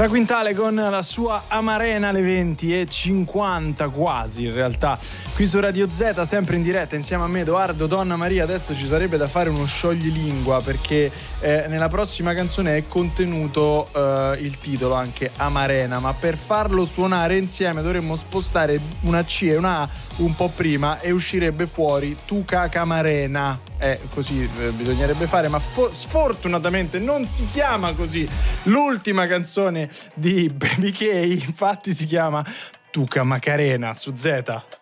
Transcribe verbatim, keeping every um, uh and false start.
Fra Quintale con la sua Amarena alle venti e cinquanta quasi in realtà, qui su Radio Z, sempre in diretta insieme a me Edoardo Donna Maria. Adesso ci sarebbe da fare uno scioglilingua perché eh, nella prossima canzone è contenuto eh, il titolo anche Amarena, ma per farlo suonare insieme dovremmo spostare una C e una A un po' prima e uscirebbe fuori Tu Cacamarena. Eh, così eh, bisognerebbe fare, ma fo- sfortunatamente non si chiama così. L'ultima canzone di Baby K infatti si chiama Tuca Macarena su Z.